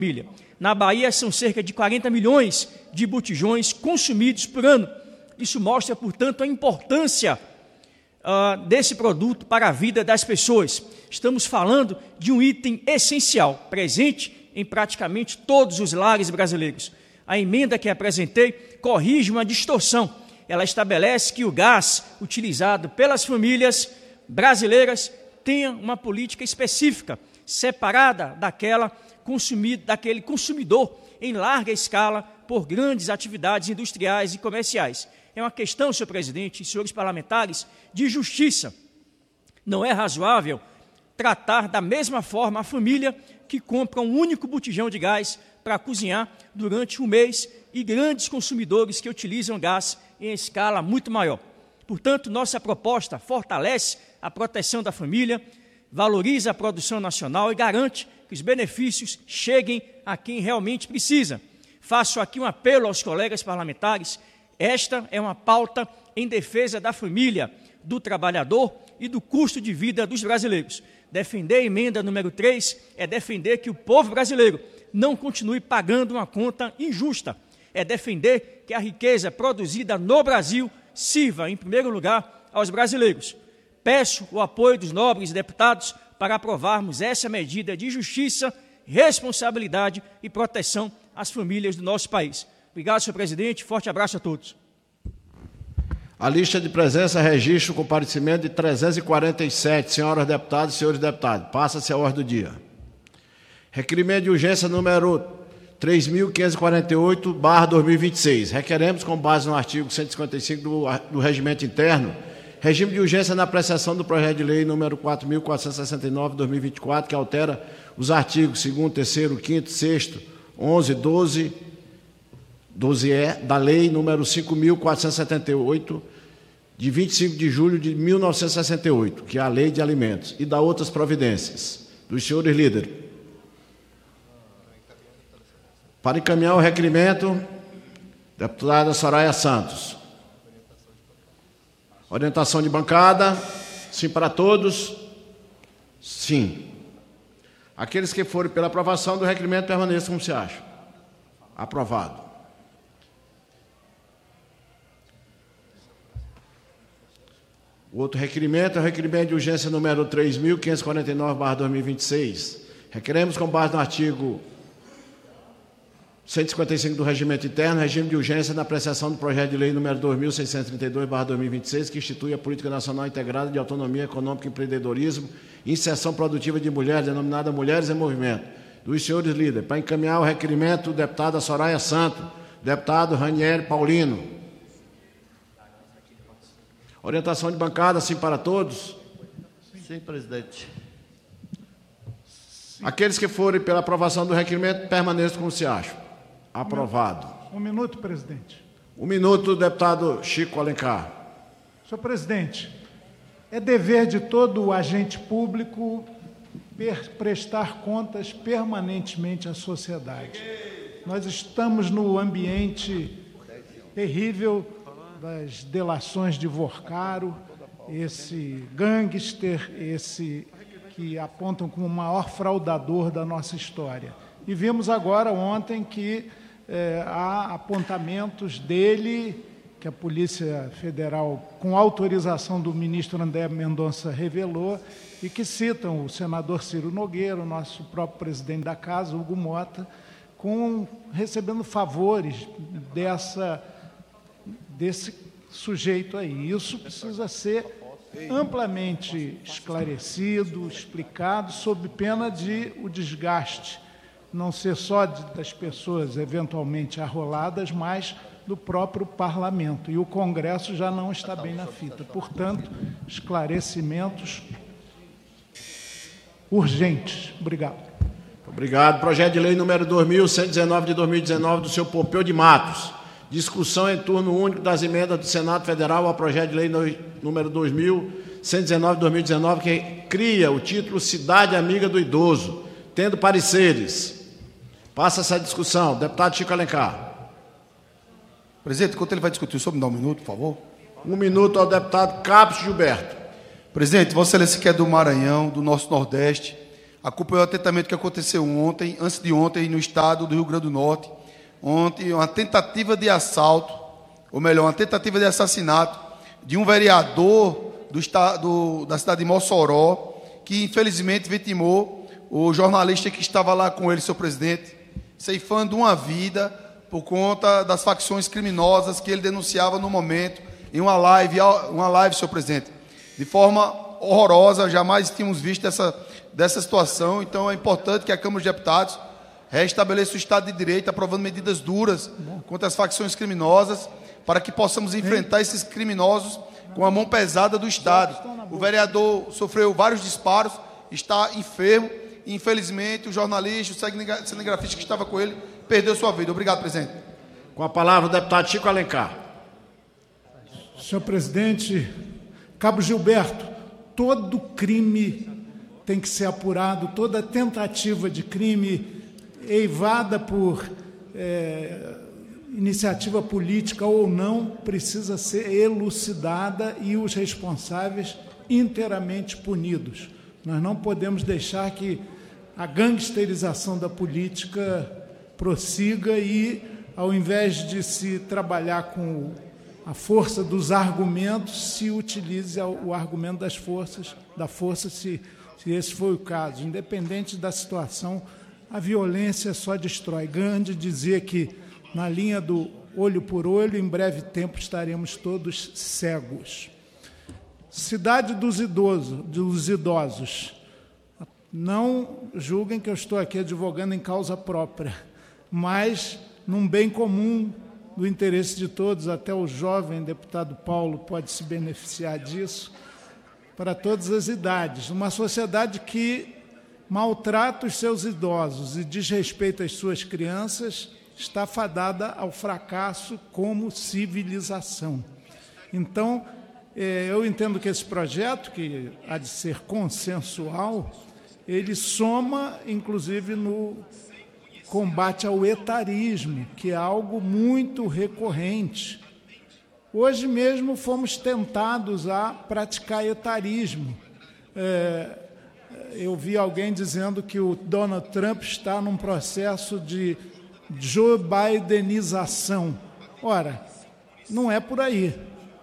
família. Na Bahia, são cerca de 40 milhões de botijões consumidos por ano. Isso mostra, portanto, a importância desse produto para a vida das pessoas. Estamos falando de um item essencial, presente em praticamente todos os lares brasileiros. A emenda que apresentei corrige uma distorção. Ela estabelece que o gás utilizado pelas famílias brasileiras tenha uma política específica, separada daquele consumidor em larga escala por grandes atividades industriais e comerciais. É uma questão, senhor presidente e senhores parlamentares, de justiça. Não é razoável tratar da mesma forma a família que compra um único botijão de gás para cozinhar durante um mês e grandes consumidores que utilizam gás em escala muito maior. Portanto, nossa proposta fortalece a proteção da família, valoriza a produção nacional e garante que os benefícios cheguem a quem realmente precisa. Faço aqui um apelo aos colegas parlamentares. Esta é uma pauta em defesa da família, do trabalhador e do custo de vida dos brasileiros. Defender a emenda número 3 é defender que o povo brasileiro não continue pagando uma conta injusta. É defender que a riqueza produzida no Brasil sirva, em primeiro lugar, aos brasileiros. Peço o apoio dos nobres deputados para aprovarmos essa medida de justiça, responsabilidade e proteção às famílias do nosso país. Obrigado, senhor presidente. Forte abraço a todos. A lista de presença registra o comparecimento de 347 senhoras deputadas e senhores deputados. Passa-se a ordem do dia. Requerimento de urgência número 3.548/2026. Requeremos, com base no artigo 155 do Regimento Interno, regime de urgência na apreciação do projeto de lei número 4.469/2024, que altera os artigos 2º, 3º, 5º, 6º, 11, 12E da lei número 5.478, de 25 de julho de 1968, que é a Lei de Alimentos, e da outras providências. Dos senhores líderes. Para encaminhar o requerimento, deputada Soraya Santos. Orientação de bancada. Sim para todos? Sim. Aqueles que forem pela aprovação do requerimento permaneçam como se acham. Aprovado. O outro requerimento é o requerimento de urgência número 3.549/2026. Requeremos, com base no artigo 155 do Regimento Interno, regime de urgência na apreciação do projeto de lei número 2.632/2026, que institui a Política Nacional Integrada de Autonomia Econômica e Empreendedorismo e Inserção Produtiva de Mulheres, denominada Mulheres em Movimento. Dos senhores líderes, para encaminhar o requerimento, deputada Soraya Santos, deputado Ranieri Paulino. Orientação de bancada, sim para todos? Sim, presidente. Aqueles que forem pela aprovação do requerimento, permaneçam como se acham. Aprovado. Um minuto, presidente. Um minuto, deputado Chico Alencar. Senhor presidente, é dever de todo agente público prestar contas permanentemente à sociedade. Nós estamos no ambiente terrível das delações de Vorcaro, esse gangster, esse que apontam como o maior fraudador da nossa história. E vimos agora, ontem, que há apontamentos dele, que a Polícia Federal, com autorização do ministro André Mendonça, revelou, e que citam o senador Ciro Nogueira, o nosso próprio presidente da Casa, Hugo Mota, recebendo favores desse sujeito aí. Isso precisa ser amplamente esclarecido, explicado, sob pena de o desgaste não ser só das pessoas eventualmente arroladas, mas do próprio parlamento. E o Congresso já não está bem na fita. Portanto, esclarecimentos urgentes. Obrigado. Obrigado. Projeto de lei número 2.119 de 2019, do senhor Pompeu de Matos. Discussão em turno único das emendas do Senado Federal ao projeto de lei número 2.119 de 2019, que cria o título Cidade Amiga do Idoso, tendo pareceres. Passa essa discussão. Deputado Chico Alencar. Presidente, enquanto ele vai discutir, o senhor me dá um minuto, por favor? Um minuto ao deputado Capos Gilberto. Presidente, Vossa Excelência que é do Maranhão, do nosso Nordeste, acompanhou atentamente o que aconteceu ontem, antes de ontem, no estado do Rio Grande do Norte. Ontem, uma tentativa de assalto, ou melhor, uma tentativa de assassinato de um vereador da cidade de Mossoró, que infelizmente vitimou o jornalista que estava lá com ele, senhor presidente, ceifando uma vida por conta das facções criminosas que ele denunciava no momento, em uma live, senhor presidente, de forma horrorosa. Jamais tínhamos visto dessa situação. Então é importante que a Câmara dos Deputados restabeleça o Estado de Direito, aprovando medidas duras contra as facções criminosas, para que possamos enfrentar esses criminosos com a mão pesada do Estado. O vereador sofreu vários disparos, está enfermo, e infelizmente o jornalista, o cinegrafista que estava com ele, perdeu sua vida. Obrigado, presidente. Com a palavra o deputado Chico Alencar. Senhor presidente, Cabo Gilberto, todo crime tem que ser apurado, toda tentativa de crime eivada por iniciativa política ou não, precisa ser elucidada e os responsáveis inteiramente punidos. Nós não podemos deixar que a gangsterização da política prossiga e, ao invés de se trabalhar com a força dos argumentos, se utilize o argumento da força, se esse foi o caso. Independente da situação, a violência só destrói. Gandhi dizia que, na linha do olho por olho, em breve tempo estaremos todos cegos. Cidade dos idosos. Não julguem que eu estou aqui advogando em causa própria, mas num bem comum do interesse de todos, até o jovem deputado Paulo pode se beneficiar disso, para todas as idades. Uma sociedade que maltrata os seus idosos e desrespeita as suas crianças está fadada ao fracasso como civilização. Então, eu entendo que esse projeto, que há de ser consensual, ele soma, inclusive, no combate ao etarismo, que é algo muito recorrente. Hoje mesmo fomos tentados a praticar etarismo. Eu vi alguém dizendo que o Donald Trump está num processo de Joe Bidenização. Ora, não é por aí.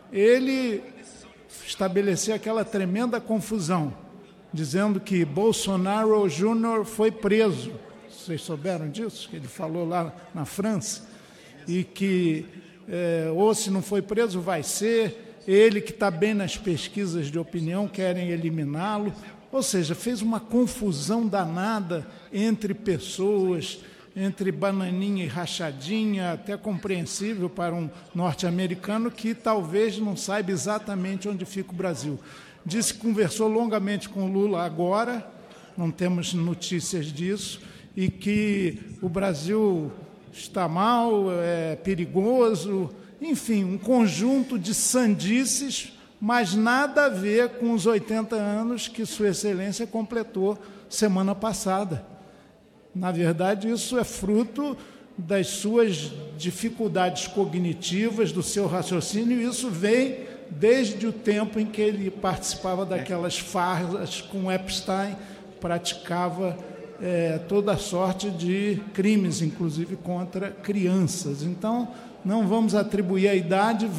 Ele estabeleceu aquela tremenda confusão, dizendo que Bolsonaro Júnior foi preso. Vocês souberam disso? Que ele falou lá na França. E que, ou se não foi preso, vai ser. Ele que está bem nas pesquisas de opinião, querem eliminá-lo. Ou seja, fez uma confusão danada entre pessoas, entre bananinha e rachadinha, até compreensível para um norte-americano que talvez não saiba exatamente onde fica o Brasil. Disse que conversou longamente com o Lula agora, não temos notícias disso, e que o Brasil está mal, é perigoso, enfim, um conjunto de sandices, mas nada a ver com os 80 anos que Sua Excelência completou semana passada. Na verdade, isso é fruto das suas dificuldades cognitivas, do seu raciocínio, e isso vem desde o tempo em que ele participava daquelas farras com Epstein, praticava toda sorte de crimes, inclusive contra crianças. Então, não vamos atribuir a idade.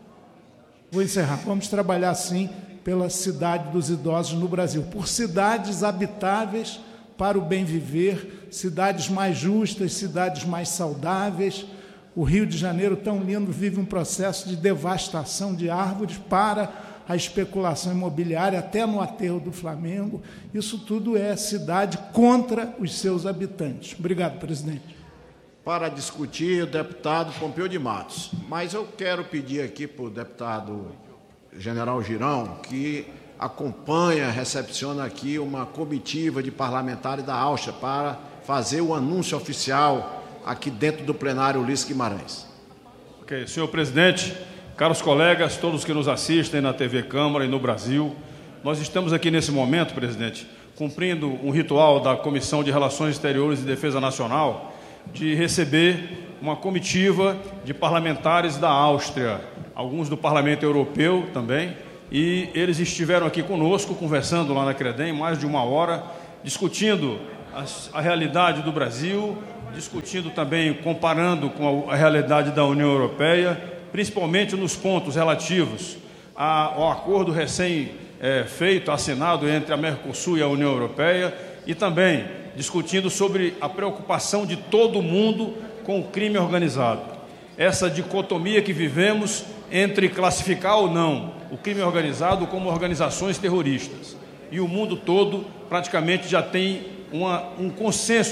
Vou encerrar. Vamos trabalhar, sim, pela cidade dos idosos no Brasil, por cidades habitáveis para o bem viver, cidades mais justas, cidades mais saudáveis. O Rio de Janeiro, tão lindo, vive um processo de devastação de árvores para a especulação imobiliária, até no aterro do Flamengo. Isso tudo é cidade contra os seus habitantes. Obrigado, presidente. Para discutir, o deputado Pompeu de Matos. Mas eu quero pedir aqui para o deputado General Girão que acompanha, recepciona aqui uma comitiva de parlamentares da Áustria para fazer o anúncio oficial aqui dentro do plenário Ulisses Guimarães. Ok, senhor presidente, caros colegas, todos que nos assistem na TV Câmara e no Brasil, nós estamos aqui nesse momento, presidente, cumprindo um ritual da Comissão de Relações Exteriores e Defesa Nacional de receber uma comitiva de parlamentares da Áustria, alguns do Parlamento Europeu também, e eles estiveram aqui conosco, conversando lá na CREDEM, mais de uma hora, discutindo a realidade do Brasil, discutindo também, comparando com a realidade da União Europeia, principalmente nos pontos relativos ao acordo recém-feito, assinado entre a Mercosul e a União Europeia, e também discutindo sobre a preocupação de todo mundo com o crime organizado. Essa dicotomia que vivemos entre classificar ou não o crime organizado como organizações terroristas. E o mundo todo praticamente já tem um consenso